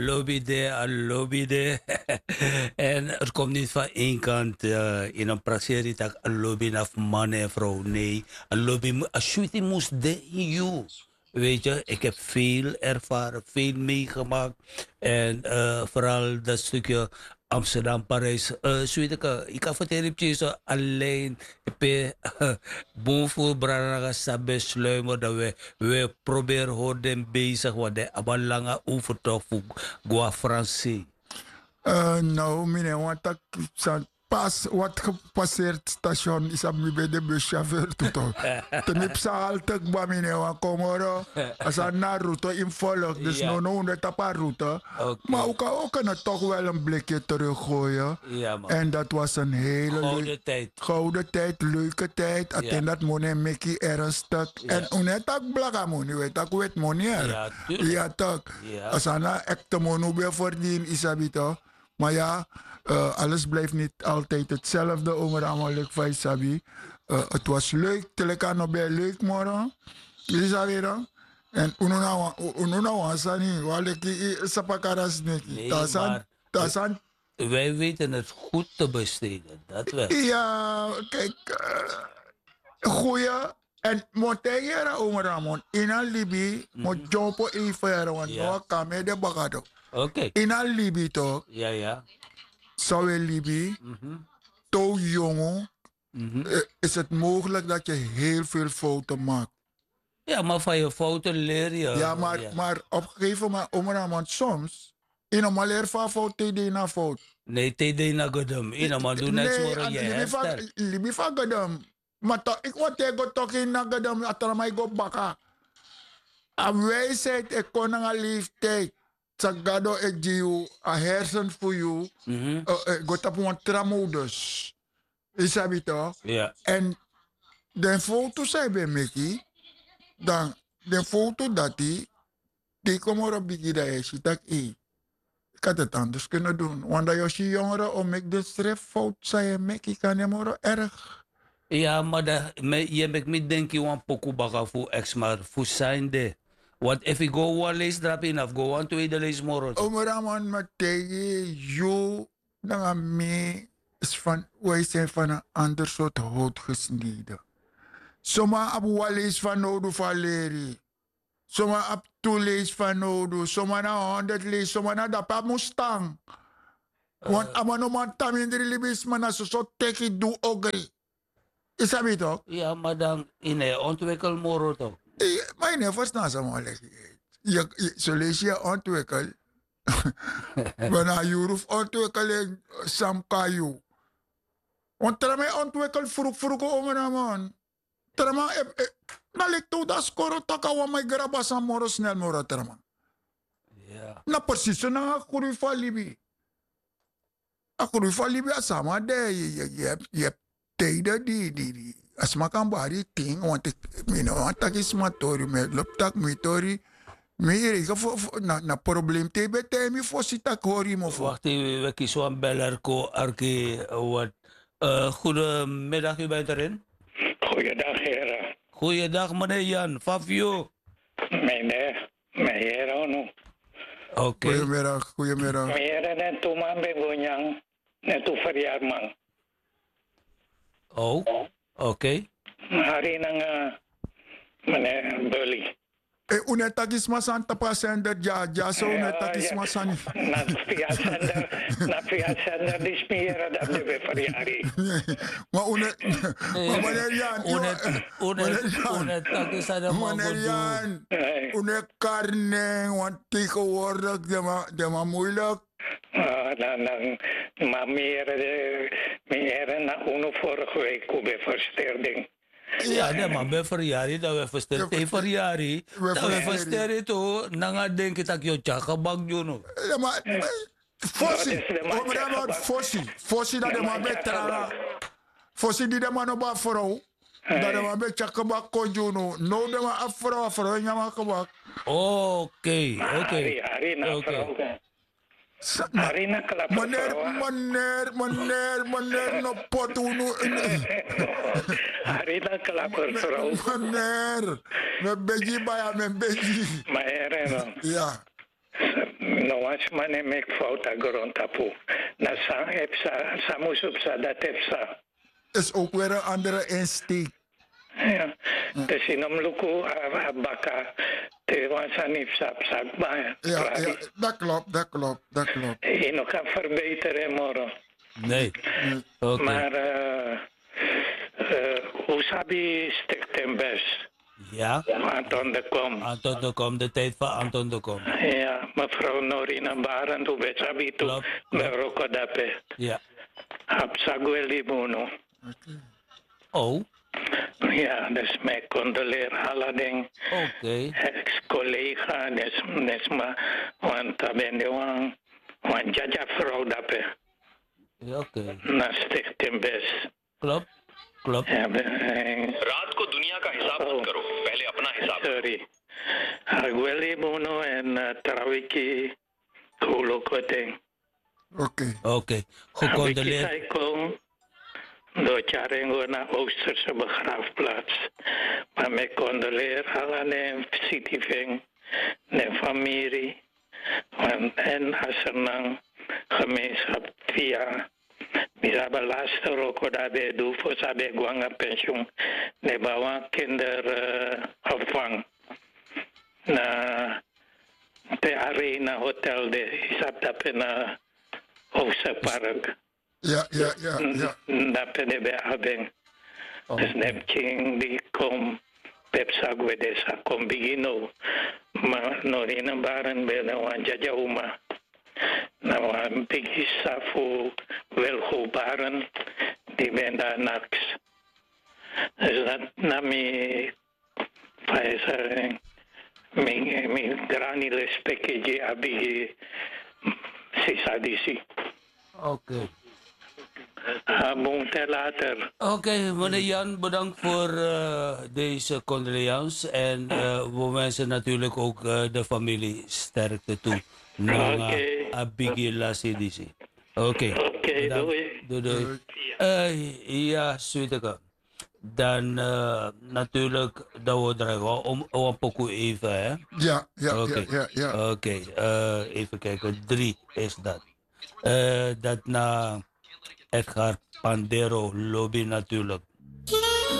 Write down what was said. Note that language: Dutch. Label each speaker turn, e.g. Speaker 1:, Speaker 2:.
Speaker 1: lobby de. En het komt niet van één kant. In een praserie dat een lobby naar man en vrouw. Nee, een lobby, als je moest de you. Weet je, ik heb veel ervaren, veel meegemaakt. En vooral dat stukje Amsterdam, Parijs. Ik kan vertellen, je alleen. Bovenvoer Branaga Sabbe sluimer dat we proberen houden bezig. Want de abalanga overtocht voor Gua Franse.
Speaker 2: Nou, meneer, want dat pas wat gepasseerd station is op mij bij de buschauffeur toe toch. Ten ipsa altijd bij meneer, want komoro, als hij naar route in volgt, dus
Speaker 1: Ja.
Speaker 2: no dat op haar route.
Speaker 1: Oké.
Speaker 2: Maar ook kan het toch wel een blikje teruggooien.
Speaker 1: Ja, man.
Speaker 2: En dat was een hele
Speaker 1: Gouden tijd.
Speaker 2: gouden tijd, leuke tijd.
Speaker 1: Ja.
Speaker 2: En dat money Mickey ernstig.
Speaker 1: Ja.
Speaker 2: En unet ook blaga money, weet ik weet money.
Speaker 1: Ja, tuurlijk.
Speaker 2: Ja, toch.
Speaker 1: Ja.
Speaker 2: Als hij nou echt de money bij verdient, is dat toch. Maar ja, alles blijft niet altijd hetzelfde over allemaal leuk van Isabi. Het was leuk, teleka nog bij leuk morgen. Is dat weer dan? En ununa wansani, waleki sapakaras neki.
Speaker 1: Nee,
Speaker 2: Tasan, tasan.
Speaker 1: Wij weten het goed te besteden. Dat wel.
Speaker 2: Ja, kijk, goeie. En montegera over Ramon. In een Libi, moet jumpo even, want
Speaker 1: Ja.
Speaker 2: no kan de bagado.
Speaker 1: Oké.
Speaker 2: In een Libi toch?
Speaker 1: Ja, ja.
Speaker 2: Zou je Libi, to jongen, is het mogelijk dat je heel veel fouten maakt.
Speaker 1: Ja, maar van je fouten leer je.
Speaker 2: Ja, maar op een gegeven moment, want soms, in een leer van fout, TD na fout.
Speaker 1: Nee, TD na godum. Ina man doen net zo je herstel.
Speaker 2: Libi van gadam. Maar toch, ik wat ik toch in na gadam, atara mij go baka. En wij zijn, ik kon een leeftijd. Sagado ik die a hersen voor jou. Got op een tramodus. Is dat niet toch?
Speaker 1: Ja.
Speaker 2: En de foto zei bij Mickey, dan de foto dat die komen op die dat is, dat ik had het anders kunnen doen. Want als je jongeren om ik de streffout zei, Mickey kan hem maar erg.
Speaker 1: Ja, maar je hebt me denken aan poku baka voor ex, maar voor zijn de. Want if ik go one lees drap in of go one tweede lees morgen.
Speaker 2: Omeraman met tegen jou, dan me is van, wij zijn van een ander soort hout gesneden. Soma op walees van nodu van leri. Soma op toe lees van nodu. Soma na 100 lees. Soma na dapa mustang. Want amano man tamindri libis man zo teki do ogri. Is dat niet toch?
Speaker 1: Ja, maar dan in een ontwikkel morgen toch?
Speaker 2: Maar nee, verstaan ze maar lekker. Zo lees je ontwikkel. Wanneer je hoeft ontwikkelen, Sam Kayu. Want daarmee ontwikkel vroeg om een man. Terma, na lecto da skoro taka wa mai graba sa moro snel moro terma.
Speaker 1: Ja.
Speaker 2: Na precies na akuri fa libi. Akuri fa libi asama de je hebt tijden die asma kan bari ting want ik mino want tak is matori met lop tak mitori. Meer na probleem te bete mi fosi tak hori mo fo.
Speaker 1: Wacht even, we kiezen een beller ko arke wat. Goedemiddag, u bent erin.
Speaker 3: Goeiedag, heren.
Speaker 1: Goeiedag, meneer Jan. Fabio.
Speaker 3: Meneer Ono.
Speaker 1: Oké.
Speaker 2: Goedemiddag, goedemiddag.
Speaker 3: Meneer en toen man begonyang. En toen verjaarman.
Speaker 1: Oh, oké.
Speaker 3: Hari nang meneer Bully.
Speaker 2: Unetagis masan tapasender ja so unetagis masan.
Speaker 3: Na via sender die smeren dat de verjaardag.
Speaker 2: Maar meneer Jan,
Speaker 1: Unet is aan de
Speaker 2: meneer Jan, unet karne, want tegenwoordig de ma moeilijk.
Speaker 3: Maar meer na uno vorige week bij versterding.
Speaker 1: Ja, nee, maar bij verjaardag dat we versterken verjaardag. Dat we versterken toe, dan denk ik dat je tjaka juno.
Speaker 2: Ja, maar Fossi, Fossi dat de man betrara. Fossi die de man op afro. Dat de man betjaka bak konjuno. No de man afro, nyama kabak.
Speaker 1: Oké.
Speaker 3: Hari na vrouw. Hari na klap.
Speaker 2: Meneer, no pot unu.
Speaker 3: Hari na klap vrouw.
Speaker 2: Meneer, me beji baya, me beji.
Speaker 3: Maar
Speaker 2: Ja.
Speaker 3: no was mane mek fout agron tapu. Na sang epsa, samus upsa dat epsa.
Speaker 2: Is ook weer een andere insteek.
Speaker 3: Ja. Dus in omluku baka, te wansan ipsa psak ba.
Speaker 2: Ja, ja, dat klopt, dat klopt, dat klopt.
Speaker 3: Je nog kan verbeteren morgen.
Speaker 1: Nee. Oké.
Speaker 3: Maar hoe sabi stikt hem best?
Speaker 1: Ja.
Speaker 3: Anton de Kom.
Speaker 1: Anton de Kom, de tijd van Anton de Kom.
Speaker 3: Ja, mevrouw Norina Barend, hoe weet sabi tu
Speaker 1: Klopt.
Speaker 3: Meroko dape.
Speaker 1: Ja.
Speaker 3: Hapsagweli Bono.
Speaker 1: Oh,
Speaker 3: Ja, dus mij condoleer Alading.
Speaker 1: oké.
Speaker 3: Ex-collega, dus ma, want ben de wan jaja vrouw dape.
Speaker 1: Ja, oké.
Speaker 3: Na stikt hem best.
Speaker 1: Klopt. Klopt.
Speaker 3: Ja,
Speaker 4: रात को दुनिया का हिसाब मत करो पहले अपना हिसाब
Speaker 3: sorry. Agweli Bono en Trawiki Kulokoting.
Speaker 2: Oké.
Speaker 1: Oké. Gecondoleerd.
Speaker 3: Wiki kom door Charengo naar Oosterse begraafplaats. Maar me condoleer alle Sitiving, de familie. En als er dan gemeenschap via bisa laatste roko daarbij doe voor sabe guanga pensioen. De bouwen kinderopvang. Na de Arena Hotel de isap dape na Oosterpark.
Speaker 2: Ja, ja, ja, ja.
Speaker 3: Dape de be abeng. Dus nem king die kom pepsagwe desa kom bigino. Maar norina baren bene wan jaja uma. Na wan bigi safu welgo baren die ben daar naks. Dus dat nami paisa mi grani respecte abi sisadisi.
Speaker 1: Oké.
Speaker 3: Abong later.
Speaker 1: Oké, meneer Jan, bedankt voor deze condoleance. En we wensen natuurlijk ook de familie sterkte toe.
Speaker 3: Oké.
Speaker 1: Abigail Sidisi. Oké.
Speaker 3: Oké,
Speaker 1: Bedankt.
Speaker 3: doei.
Speaker 1: Doei, doei. Ja, Suiteke. Dan natuurlijk, dat we dreigen om een pokoe even, hè?
Speaker 2: Ja, ja,
Speaker 1: Oké.
Speaker 2: ja, ja, ja.
Speaker 1: Oké, even kijken. 3 is dat. Dat na Edgar Pandero lobby natuurlijk.